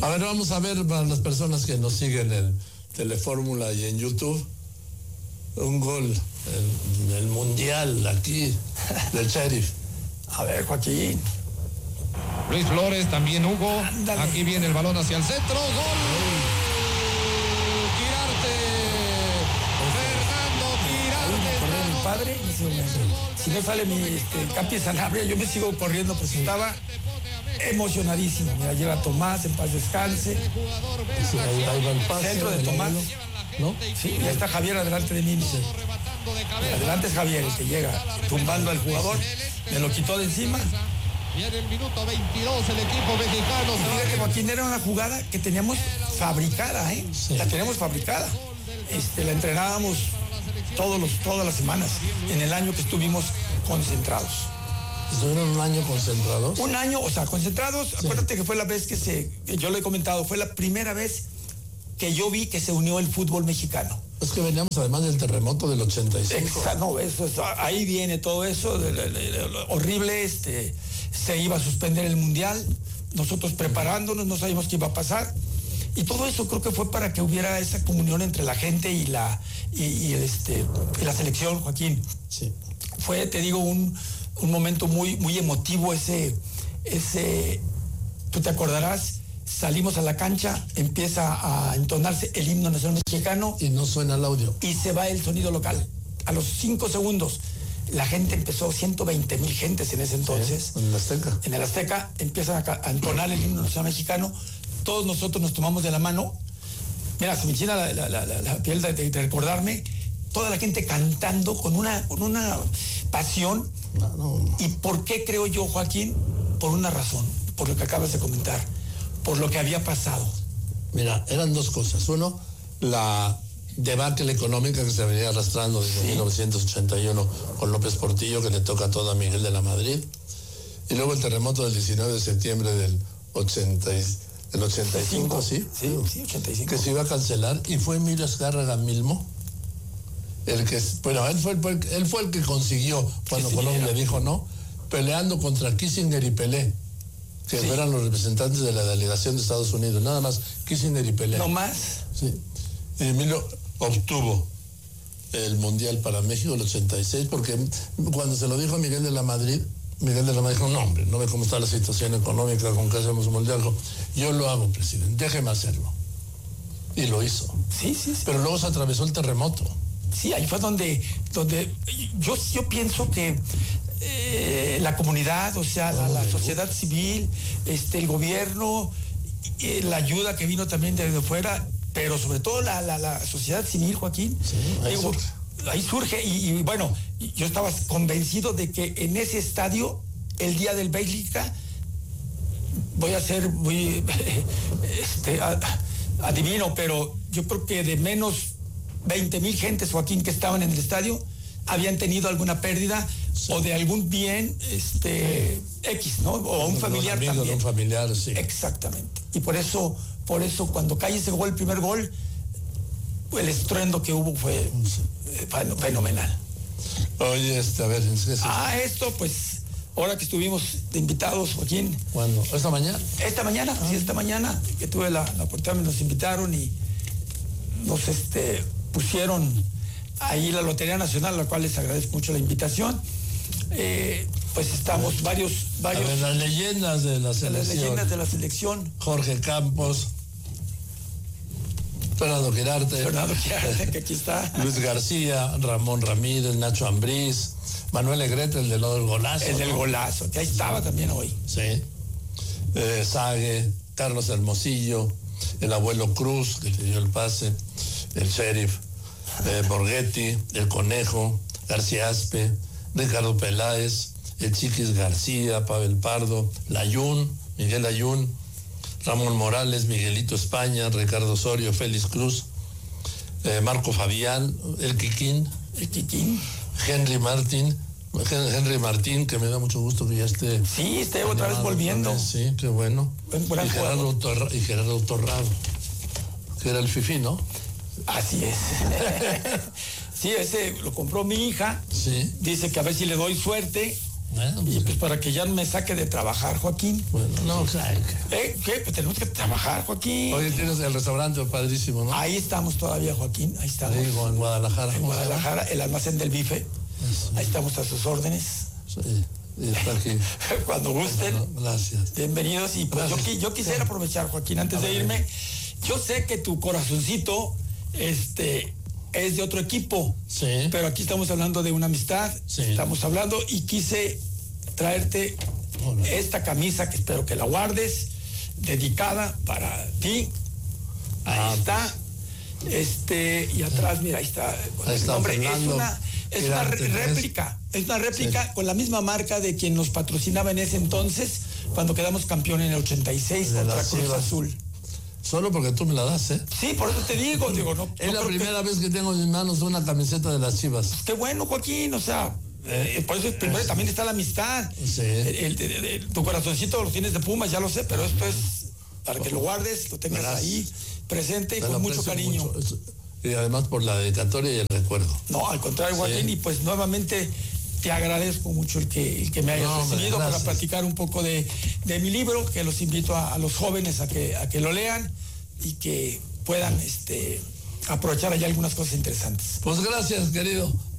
A ver, vamos a ver para las personas que nos siguen en Telefórmula y en YouTube, un gol en el Mundial aquí del Sheriff. A ver, Joaquín. Luis Flores, también Hugo. Ándale. Aquí viene el balón hacia el centro. ¡Gol! Quirarte. Fernando Quirarte. Correr mi padre, si no sale mi Capi Sanabria, yo me sigo corriendo, pues estaba emocionadísimo. Mira, llega Tomás, en paz descanse. Sí, ahí va el pase. Centro de Tomás, ¿no? Sí, ya está Javier adelante de mí. Dice. Adelante es Javier, el que llega tumbando al jugador. Me lo quitó de encima. Y en el minuto 22 el equipo mexicano. Fíjate, Joaquín, era una jugada que teníamos fabricada, ¿eh? Sí. La tenemos fabricada. La entrenábamos todas las semanas, en el año que estuvimos concentrados. ¿Estuvieron un año concentrados? Un año, o sea, concentrados. Sí. Acuérdate que fue la vez que yo lo he comentado, fue la primera vez que yo vi que se unió el fútbol mexicano. Es que veníamos además del terremoto del 85. No, ahí viene todo eso, horrible, se iba a suspender el Mundial, nosotros preparándonos, no sabíamos qué iba a pasar, y todo eso creo que fue para que hubiera esa comunión entre la gente y la selección, Joaquín. Sí. Fue, te digo, un momento muy, muy emotivo ese, tú te acordarás, salimos a la cancha, empieza a entonarse el himno nacional mexicano. Y no suena el audio. Y se va el sonido local. A los 5 segundos, la gente empezó, 120,000 gentes en ese entonces. Sí, en el Azteca. En el Azteca empiezan a entonar el himno nacional mexicano. Todos nosotros nos tomamos de la mano. Mira, se me enchina la piel de recordarme. Toda la gente cantando con una pasión. No. ¿Y por qué creo yo, Joaquín? Por una razón, por lo que acabas de comentar, por lo que había pasado. Mira, eran dos cosas. Uno, la debacle económica que se venía arrastrando desde 1981 con López Portillo, que le toca todo a Miguel de la Madrid. Y luego el terremoto del 19 de septiembre del 85, ¿sí? Sí, 85. Que se iba a cancelar, y fue Emilio Azcárraga Milmo el que, bueno, él fue el que consiguió, cuando Colón le dijo no, peleando contra Kissinger y Pelé, que eran los representantes de la delegación de Estados Unidos, nada más, Kissinger y Pelé. No más. Sí. Y Emilio obtuvo el Mundial para México el 86, porque cuando se lo dijo a Miguel de la Madrid dijo, no, hombre, no ve cómo está la situación económica, con que hacemos un Mundial. Yo lo hago, presidente, déjeme hacerlo. Y lo hizo. Sí. Pero luego se atravesó el terremoto. Sí, ahí fue donde yo pienso que la comunidad, o sea, la sociedad civil, el gobierno, la ayuda que vino también desde fuera, pero sobre todo la sociedad civil, Joaquín. Sí, ahí surge, y bueno, yo estaba convencido de que en ese estadio, el día del Bélgica, voy a ser muy adivino, pero yo creo que de menos 20,000 gentes, Joaquín, que estaban en el estadio, habían tenido alguna pérdida, sí, o de algún bien X, ¿no? O un familiar también. Un familiar, sí. Exactamente. Y por eso cuando cae ese gol, el primer gol, el estruendo que hubo fue fenomenal. Oye, a ver, esto, pues, ahora que estuvimos de invitados, Joaquín. ¿Cuándo? ¿Esta mañana? Esta mañana, que tuve la oportunidad, nos invitaron y nos pusieron ahí la Lotería Nacional, a la cual les agradezco mucho la invitación. Pues estamos varios. A ver, las leyendas de la selección. Las leyendas de la selección. Jorge Campos, Fernando Quirarte, que aquí está. Luis García, Ramón Ramírez, Nacho Ambriz, Manuel Negrete, el del golazo. El del golazo, que ahí estaba también hoy. Sí. Sague, Carlos Hermosillo, el abuelo Cruz, que te dio el pase, el Sheriff, Borghetti, el Conejo, García Aspe, Ricardo Peláez, el Chiquis García, Pavel Pardo, Layún, Miguel Ayún, Ramón Morales, Miguelito España, Ricardo Osorio, Félix Cruz, Marco Fabián, el Kikín, Henry Martín, que me da mucho gusto que ya esté. Sí, esté otra vez volviendo. Sí, qué bueno. Y Gerardo Torrado, que era el fifí, ¿no? Así es. Sí, ese lo compró mi hija. Sí. Dice que a ver si le doy suerte. Y pues para que ya me saque de trabajar, Joaquín. Bueno, no, claro. ¿Qué? Pues tenemos que trabajar, Joaquín. Oye, tienes el restaurante padrísimo, ¿no? Ahí estamos todavía, Joaquín. Ahí estamos. Digo, en Guadalajara. En Guadalajara, el almacén del bife. Eso. Ahí estamos a sus órdenes. Sí, y está aquí. Cuando gusten. Bueno, gracias. Bienvenidos. Y pues yo quisiera aprovechar, Joaquín, antes de irme. Yo sé que tu corazoncito, es de otro equipo. Sí. Pero aquí estamos hablando de una amistad. Sí. Estamos hablando y quise traerte esta camisa que espero que la guardes, dedicada para ti. Ahí está. Y atrás, mira, ahí está. Ahí está, hombre, Fernando. es una réplica. Es una réplica con la misma marca de quien nos patrocinaba en ese entonces, cuando quedamos campeón en el 86 contra Cruz Azul. Solo porque tú me la das, ¿eh? Sí, por eso te digo, no. Es la primera vez que tengo en mis manos una camiseta de las Chivas. Qué bueno, Joaquín, o sea, por eso primero también está la amistad. Sí. Tu corazoncito lo tienes de Pumas, ya lo sé, pero esto es para que lo guardes, lo tengas ahí presente y con mucho cariño. Mucho. Y además por la dedicatoria y el recuerdo. No, al contrario, Joaquín, y pues nuevamente te agradezco mucho el que me hayas recibido para platicar un poco de mi libro, que los invito a los jóvenes a que lo lean y que puedan aprovechar allá algunas cosas interesantes. Pues gracias, querido.